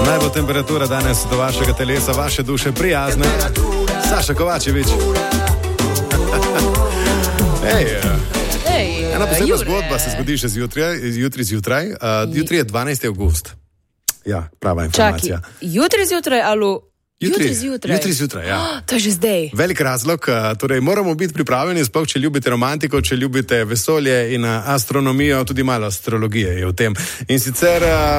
Naj bo temperatura danes do vašega telesa, vaše duše prijazne. Saša Kovačević. Ena posebna zgodba se zgodi še jutri zjutraj. Jutri je 12. avgust. Ja, prava informacija. Čaki, jutri zjutraj ali... Jutri zjutraj, ja. To je že zdaj. Velik razlog, torej moramo biti pripravljeni, sploh če ljubite romantiko, če ljubite vesolje in astronomijo, tudi malo astrologije je v tem. In sicer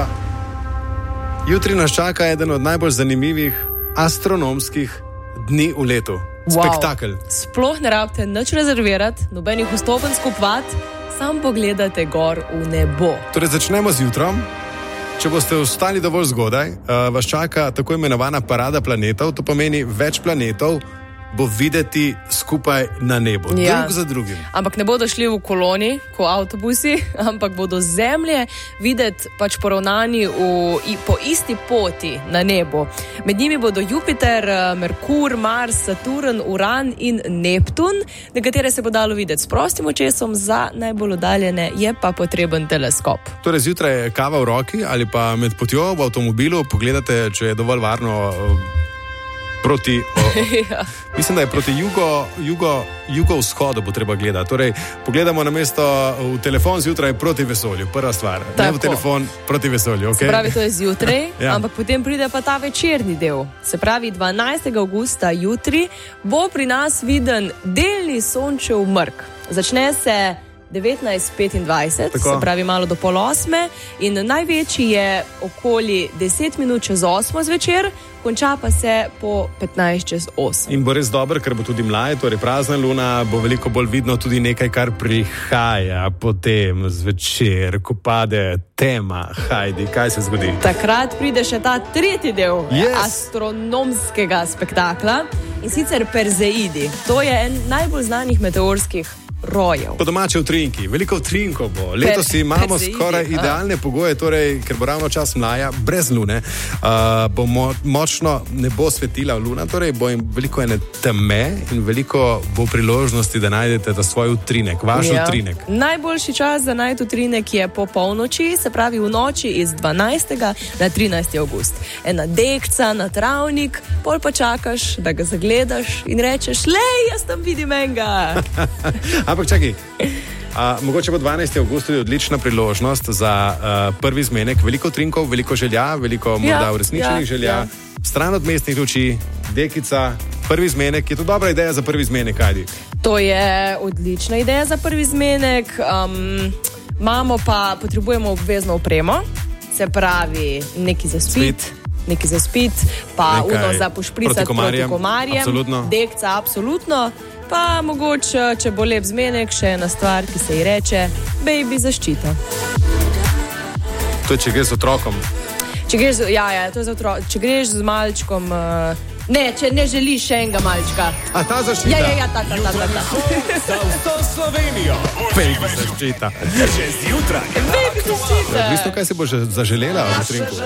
jutri nas čaka eden od najbolj zanimivih astronomskih dni v letu. Spektakel. Wow. Sploh ne rabite nič rezervirati, nobenih vstopenj kupovati, sam pogledate gor v nebo. Torej začnemo z jutrom. Če boste vstali dovolj zgodaj, vas čaka tako imenovana parada planetov, to pomeni več planetov bo videti skupaj na nebu, drug za drugim. Ampak ne bodo šli v koloni, kot avtobusi, ampak bodo Zemlje videti pač poravnani po isti poti na nebu. Med njimi bodo Jupiter, Merkur, Mars, Saturn, Uran in Neptun. Nekatere se bo dalo videti s prostim očesom, za najbolj oddaljene je pa potreben teleskop. Torej zjutraj je kava v roki ali pa med potjo v avtomobilu, pogledate, če je dovolj varno proti, mislim, da je proti jugovzhodu bo treba gledati. Torej, pogledamo namesto v telefon zjutraj proti vesolju, prva stvar. Tako. Ne v telefon proti vesolju, ok? Se pravi, to je zjutraj, ja. Ampak potem pride pa ta večerni del. Se pravi, 12. avgusta jutri bo pri nas viden delni sončev mrk. Začne se 19:25, se pravi malo do 7:30 in največji je okoli 10 minut čez 8 zvečer, konča pa se po 15:08. In bo res dobro, ker bo tudi mlaj, torej prazna luna, bo veliko bolj vidno tudi nekaj, kar prihaja potem zvečer, ko pade tema. Hajdi, kaj se zgodi? Takrat pride še ta tretji del astronomskega spektakla, in sicer Perzeidi. To je en najbolj znanih meteorskih rojev. Po domače utrinki, veliko utrinkov bo. Letos imamo skoraj idealne pogoje, torej, ker bo ravno čas mlaja, brez lune, bo močno ne bo svetila luna, torej bo jim veliko ene teme in veliko bo priložnosti, da najdete ta svoj utrinek, vaš utrinek. Najboljši čas za najti utrinek je po polnoči, se pravi v noči iz 12. na 13. avgust. Ena dekca na travnik, pol pa čakaš, da ga zagledaš in rečeš, lej, jaz tam vidim enega. Ampak čakaj, mogoče bo 12. avgust tudi odlična priložnost za prvi zmenek, veliko trinkov, veliko želja, veliko morda uresničenih želja, stran od mestnih luči, dekica, prvi zmenek, je to dobra ideja za prvi zmenek, ajdi? To je odlična ideja za prvi zmenek, potrebujemo obvezno opremo, se pravi neki za spit, pa uno za pošpricati proti komarjem, dekca, absolutno. Pa mogoče, če bo lep zmenek, še ena stvar, ki se ji reče baby zaščita. To je, če greš z otrokom. To je za otrokom. Če greš z malčkom, če ne želiš še enega malčka. A ta zaščita? Ja, ta. Za vso Slovenijo. Baby zaščita. Že zjutraj. Baby zaščita. Odvisno, kaj si boš zaželela v utrinku.